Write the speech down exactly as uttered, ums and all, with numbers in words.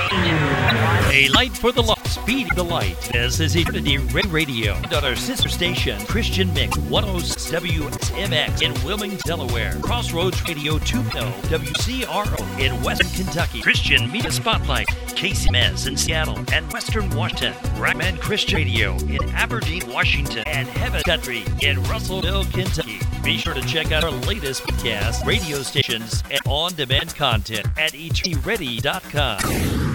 A light for the lost, speeding the light. This is Eternity Radio on our sister station, Christian Mix, one oh six W S M X in Wilmington, Delaware. Crossroads Radio two point oh, W C R O in Western Kentucky. Christian Media Spotlight, K C M S in Seattle and Western Washington. Rackman Christian Radio in Aberdeen, Washington, and Heaven Country in Russellville, Kentucky. Be sure to check out our latest podcast, radio stations, and on-demand content at e t ready dot com.